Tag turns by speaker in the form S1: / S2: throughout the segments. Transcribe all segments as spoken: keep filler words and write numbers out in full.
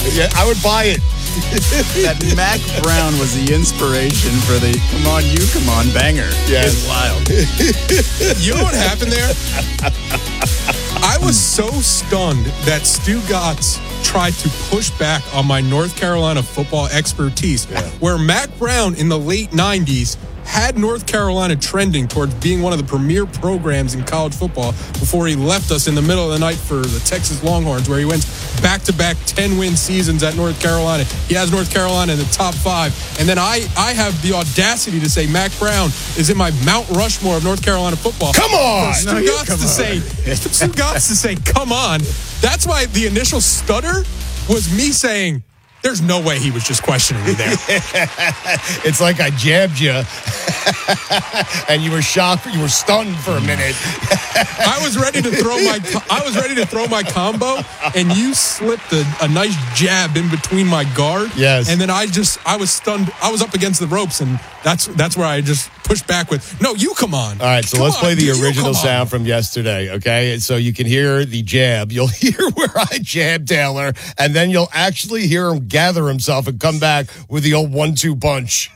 S1: Yeah, I would buy it.
S2: That Mac Brown was the inspiration for the "Come On, You Come On" banger.
S1: Yeah,
S2: it's wild.
S3: You know what happened there? I was so stunned that Stu Gotts tried to push back on my North Carolina football expertise,
S1: yeah.
S3: where Mac Brown in the late nineties had North Carolina trending towards being one of the premier programs in college football before he left us in the middle of the night for the Texas Longhorns, where he went back-to-back ten-win seasons at North Carolina. He has North Carolina in the top five. And then I, I have the audacity to say Mac Brown is in my Mount Rushmore of North Carolina football.
S1: Come on!
S3: Stu
S1: No,
S3: Gotts
S1: come
S3: to
S1: on.
S3: say, Stu Gotts to say, come on. That's why the initial stutter was me saying, there's no way he was just questioning me there.
S1: It's like I jabbed you, and you were shocked. You were stunned for a minute.
S3: I was ready to throw my I was ready to throw my combo, and you slipped a, a nice jab in between my guard.
S1: Yes.
S3: And then I just I was stunned. I was up against the ropes, and that's that's where I just pushed back with, no, you come on.
S1: All right, so
S3: Come
S1: let's
S3: on,
S1: play the
S3: you
S1: original
S3: come
S1: sound
S3: on.
S1: from yesterday, okay? And so you can hear the jab. You'll hear where I jab Taylor, and then you'll actually hear him gather himself and come back with the old one two punch.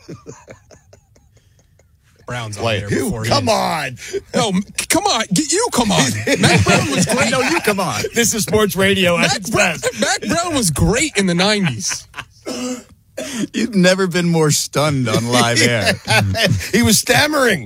S3: Brown's on
S1: Play
S3: there
S1: it.
S3: before he
S1: Come
S3: is.
S1: on.
S3: No, m- come on. Get you come on. Mac Brown was great.
S2: No, you come on.
S1: This is sports radio at
S3: Mac,
S1: its
S3: Brown,
S1: best.
S3: Mac Brown was great in the nineties.
S2: You've never been more stunned on live air.
S1: He was stammering.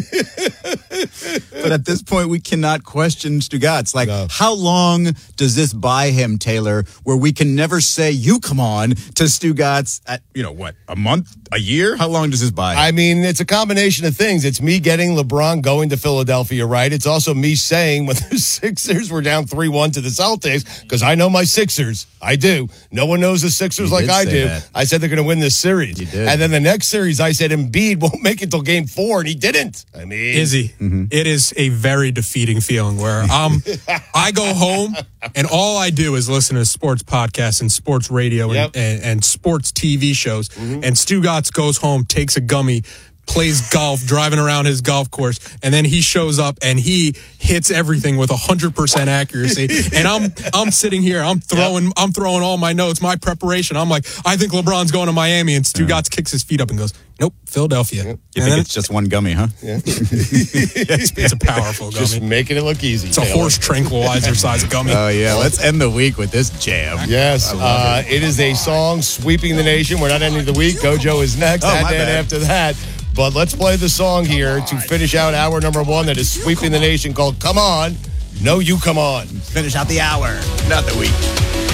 S2: But at this point, we cannot question Stu Gotts. Like,
S1: No.
S2: how long does this buy him, Taylor, where we can never say, you come on, to Stu Gotts at, you know, what, a month, a year? How long does this buy him?
S1: I mean, it's a combination of things. It's me getting LeBron going to Philadelphia, right? It's also me saying when the Sixers were down three one to the Celtics, because I know my Sixers. I do. No one knows the Sixers
S2: You
S1: like
S2: did
S1: I
S2: say
S1: do.
S2: that.
S1: I said they're going to win this series.
S2: You did.
S1: And then the next series, I said Embiid won't make it till game four, and he didn't. I mean,
S3: Izzy,
S2: Mm-hmm.
S3: it is a very defeating feeling where um, I go home and all I do is listen to sports podcasts and sports radio and,
S1: Yep.
S3: and, and sports T V shows.
S2: Mm-hmm.
S3: And Stu Gotts goes home, takes a gummy, plays golf, driving around his golf course, and then he shows up and he hits everything with one hundred percent accuracy. And I'm I'm sitting here, I'm throwing yep. I'm throwing all my notes, my preparation. I'm like, I think LeBron's going to Miami, and Stu Gotts kicks his feet up and goes, nope, Philadelphia.
S1: Yep.
S2: You
S3: and
S2: think
S3: then
S2: it's just one gummy, huh?
S1: Yeah.
S3: it's, it's a powerful gummy.
S1: Just making it look easy.
S3: It's a
S1: Taylor.
S3: horse tranquilizer size gummy.
S2: Oh, yeah. Let's end the week with this jam.
S1: Yes, uh, it. it is a song sweeping the nation. We're not ending the week. Gojo is next.
S2: Oh,
S1: and
S2: my
S1: then
S2: bad.
S1: after that. But let's play the song here to finish out hour number one that is sweeping the nation called Come On. No, You Come On.
S2: Finish out the hour, not the week.